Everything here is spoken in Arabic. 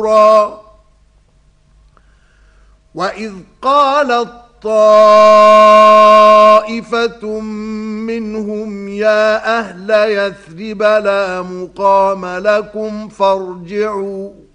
وإذ قالت طائفة منهم يا أهل يثرب لا مقام لكم فارجعوا